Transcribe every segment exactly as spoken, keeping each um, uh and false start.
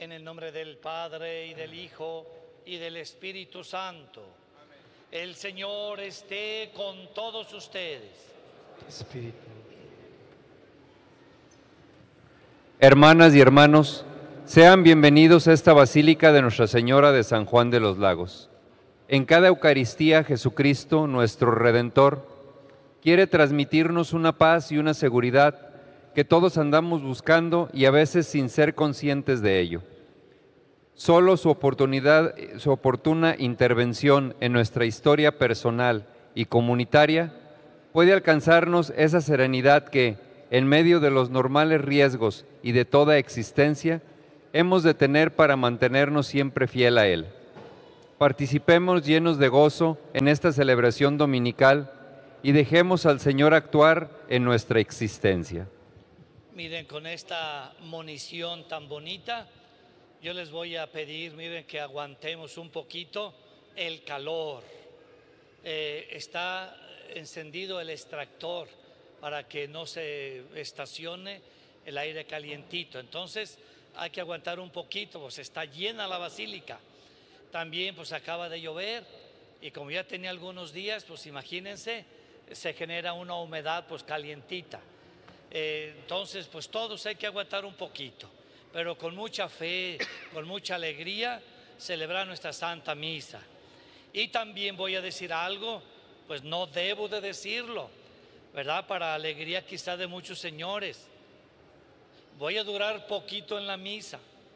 En el nombre del Padre, y del Hijo, y del Espíritu Santo. El Señor esté con todos ustedes. Espíritu. Hermanas y hermanos, sean bienvenidos a esta Basílica de Nuestra Señora de San Juan de los Lagos. En cada Eucaristía, Jesucristo, nuestro Redentor, quiere transmitirnos una paz y una seguridad que todos andamos buscando y a veces sin ser conscientes de ello. Solo su oportunidad, su oportuna intervención en nuestra historia personal y comunitaria puede alcanzarnos esa serenidad que, en medio de los normales riesgos y de toda existencia, hemos de tener para mantenernos siempre fiel a Él. Participemos llenos de gozo en esta celebración dominical y dejemos al Señor actuar en nuestra existencia. Miren, con esta monición tan bonita, yo les voy a pedir, miren, que aguantemos un poquito el calor. Eh, está encendido el extractor para que no se estacione el aire calientito. Entonces hay que aguantar un poquito, pues está llena la basílica. También pues acaba de llover y como ya tenía algunos días, pues imagínense, se genera una humedad pues calientita. Eh, entonces pues todos hay que aguantar un poquito, pero con mucha fe, con mucha alegría, celebrar nuestra Santa Misa. Y también voy a decir algo, pues no debo de decirlo, ¿verdad? Para alegría quizá de muchos señores. Voy a durar poquito en la misa,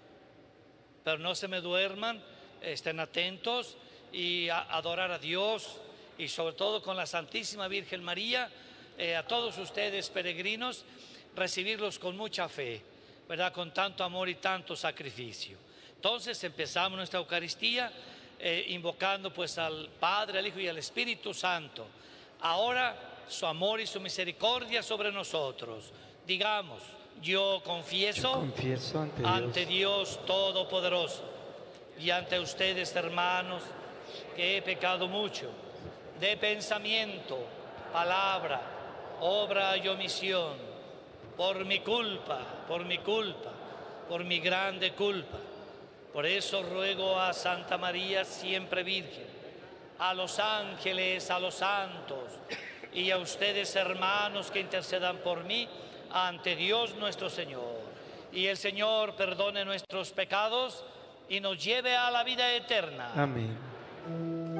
pero no se me duerman, estén atentos y a adorar a Dios y sobre todo con la Santísima Virgen María, eh, a todos ustedes peregrinos, recibirlos con mucha fe, ¿verdad? Con tanto amor y tanto sacrificio. Entonces empezamos nuestra Eucaristía eh, invocando pues al Padre, al Hijo y al Espíritu Santo. Ahora su amor y su misericordia sobre nosotros. Digamos, yo confieso, Yo confieso ante Dios, ante Dios Todopoderoso y ante ustedes, hermanos, que he pecado mucho de pensamiento, palabra, obra y omisión, por mi culpa, por mi culpa, por mi grande culpa. Por eso ruego a Santa María siempre Virgen, a los ángeles, a los santos y a ustedes, hermanos, que intercedan por mí ante Dios nuestro Señor. Y el Señor perdone nuestros pecados y nos lleve a la vida eterna. amén.